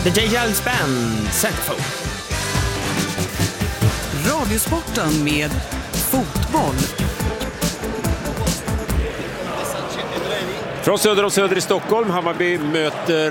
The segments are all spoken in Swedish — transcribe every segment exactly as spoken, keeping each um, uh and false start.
The J. Giles Band, Centerfold. Radiosporten med fotboll. Från söder och söder i Stockholm, Hammarby möter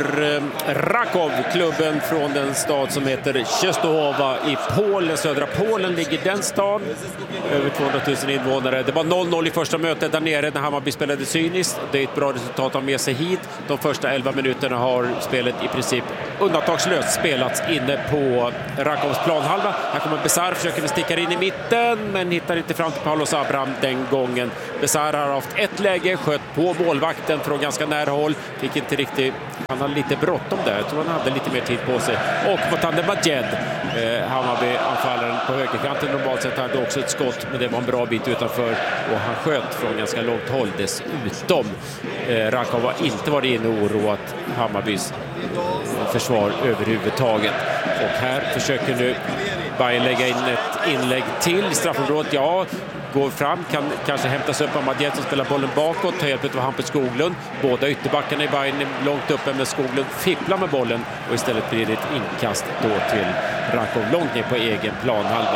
Rakov, klubben från den stad som heter Częstochowa i Polen. Södra Polen ligger den stan, över tvåhundratusen invånare. Det var noll noll i första mötet där nere när Hammarby spelade cyniskt. Det är ett bra resultat att ha med sig hit. De första elva minuterna har spelet i princip undantagslöst spelats inne på Rakovs planhalva. Här kommer Besar, försöker sticka in i mitten men hittar inte fram till Paulos Abraham den gången. Besar har haft ett läge, sköt på målvakten från ganska nära håll, fick inte riktigt, han hade lite bråttom där, jag tror han hade lite mer tid på sig. Och Motande Majed, eh, Hammarby-anfallaren på högerkanten, normalt sett hade också ett skott, men det var en bra bit utanför och han sköt från ganska långt håll dessutom. Eh, Rakov har inte varit inne och oroat Hammarbys försvar överhuvudtaget. Och här försöker nu Bayern lägga in ett inlägg till i straffområdet. Ja, går fram, kan kanske hämtas upp av Madjed som spelar bollen bakåt, tar hjälp av Hampus Skoglund. Båda ytterbackarna i Bayern är långt uppe, med Skoglund fipplar med bollen och istället blir det ett inkast då till Rakov långt ner på egen planhalva.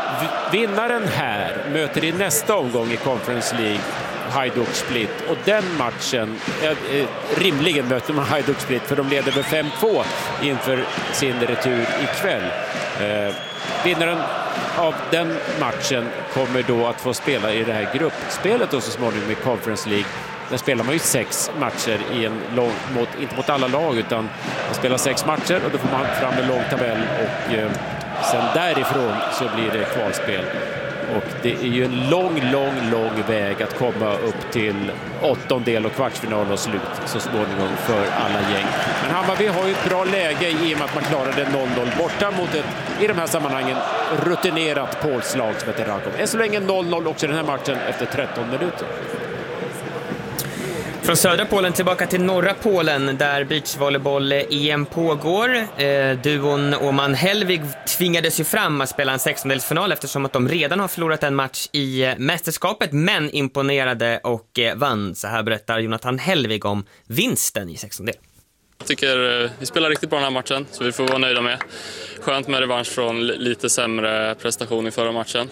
Vinnaren här möter i nästa omgång i Conference League Hajduk Split, och den matchen eh, rimligen möter man Hajduk Split för de leder med fem två inför sin retur ikväll. Eh, vinnaren av den matchen kommer då att få spela i det här gruppspelet och så småningom i Conference League. Där spelar man ju sex matcher i en lång, mot, inte mot alla lag, utan man spelar sex matcher och då får man fram en lång tabell och eh, sen därifrån så blir det kvalspel. Och det är ju en lång, lång, lång väg att komma upp till åttondel och kvartsfinal och slut så småningom för alla gäng. Men Hammarby har ju ett bra läge i och med att man klarade noll noll borta mot ett, i de här sammanhangen, rutinerat polslag som heter Rakov. Än så länge noll noll också den här matchen efter tretton minuter. Från södra Polen tillbaka till norra Polen där beachvolleyboll-E M pågår. Eh, duon Åman Hellvig tvingades ju fram att spela en sextondelsfinal eftersom att de redan har förlorat en match i mästerskapet, men imponerade och eh, vann. Så här berättar Jonathan Hellvig om vinsten i sextondel. Jag tycker eh, vi spelar riktigt bra den här matchen, så vi får vara nöjda med. Skönt med revansch från lite sämre prestation i förra matchen.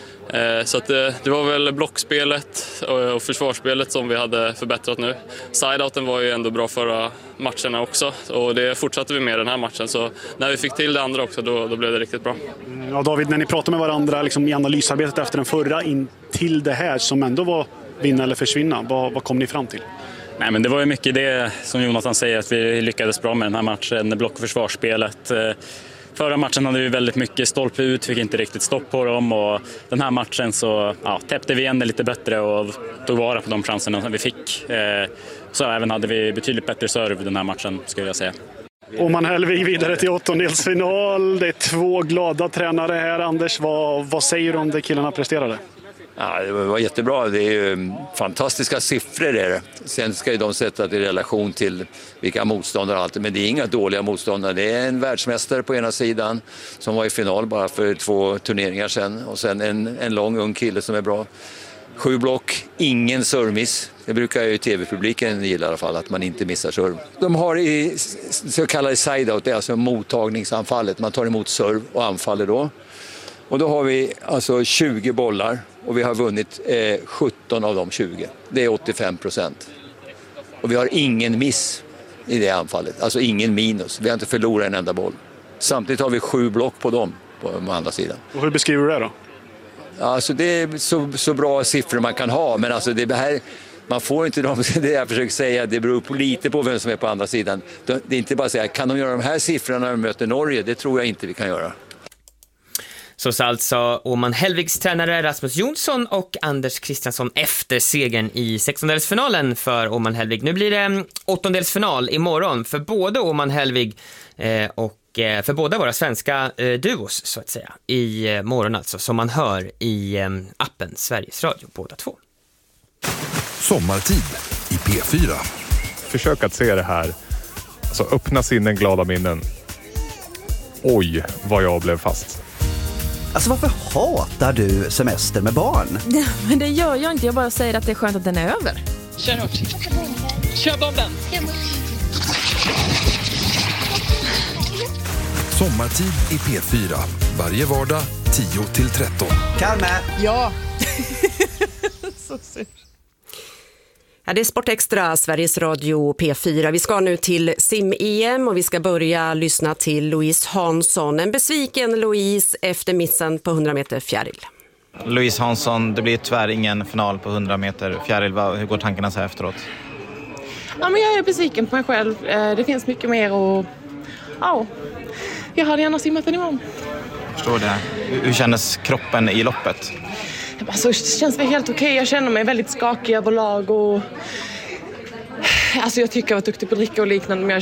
Så att det, det var väl blockspelet och försvarsspelet som vi hade förbättrat nu. Sideouten var ju ändå bra förra matcherna också och det fortsatte vi med den här matchen. Så när vi fick till det andra också, då, då blev det riktigt bra. Ja, David, när ni pratade med varandra liksom, i analysarbetet efter den förra in till det här som ändå var vinna eller försvinna, vad, vad kom ni fram till? Nej, men det var ju mycket det som Jonathan säger, att vi lyckades bra med den här matchen, block- och försvarsspelet. Förra matchen hade vi väldigt mycket stolpe ut, fick inte riktigt stopp på dem, och den här matchen så ja, täppte vi igen det lite bättre och tog vara på de chanserna som vi fick. Så även hade vi betydligt bättre serve den här matchen, skulle jag säga. Åman Hellvig vidare till åttondelsfinal. Det är två glada tränare här. Anders, vad, vad säger du om det killarna presterade? Ja, det var jättebra. Det är ju fantastiska siffror. Är det. Sen ska ju de sätta det i relation till vilka motståndare och allt. Men det är inga dåliga motståndare. Det är en världsmästare på ena sidan som var i final bara för två turneringar sedan. Och sen en, en lång ung kille som är bra. Sju block, ingen servmiss. Det brukar ju tv-publiken gilla i alla fall, att man inte missar serve. De har i så kallade side-out, det är alltså mottagningsanfallet. Man tar emot serve och anfaller då. Och då har vi alltså tjugo bollar och vi har vunnit eh, sjutton av de tjugo. Det är åttiofem procent. Och vi har ingen miss i det anfallet, alltså ingen minus. Vi har inte förlorat en enda boll. Samtidigt har vi sju block på dem på den andra sidan. Och hur beskriver du det då? Alltså det är så, så bra siffror man kan ha, men alltså det här, man får inte de, det jag försöker säga, det beror på lite på vem som är på andra sidan. Det är inte bara att säga, kan de göra de här siffrorna när de möter Norge? Det tror jag inte vi kan göra. Så sa alltså Åman Hellvigs tränare Rasmus Jonsson och Anders Kristiansson efter segern i sextondelsfinalen för Åman Hellvig. Nu blir det åttondelsfinal imorgon för både Åman Hellvig eh, och eh, för båda våra svenska eh, duos så att säga. I eh, morgon alltså, som man hör i eh, appen Sveriges Radio, båda två. Sommartid i P fyra. Försök att se det här. Alltså öppna sinnen, glada minnen. Oj, vad jag blev fast. Alltså varför hatar du semester med barn? Ja, men det gör jag inte, jag bara säger att det är skönt att den är över. Kör hårt. Kör bomben. Sommartid i P fyra. Varje vardag tio till tretton. Carme! Ja. Så sur. Ja, det är Sportextra, Sveriges Radio P fyra. Vi ska nu till sim-E M och vi ska börja lyssna till Louise Hansson. En besviken Louise efter missen på hundra meter fjäril. Louise Hansson, det blir tyvärr ingen final på hundra meter fjäril. Hur går tankarna så här efteråt? Ja, men jag är besviken på mig själv. Det finns mycket mer och ja, jag hade gärna simmat den imorgon. Jag förstår det. Hur kändes kroppen i loppet? Alltså, det känns väl helt okej. Jag känner mig väldigt skakig överlag och alltså, jag tycker jag var duktig på att dricka och liknande, men jag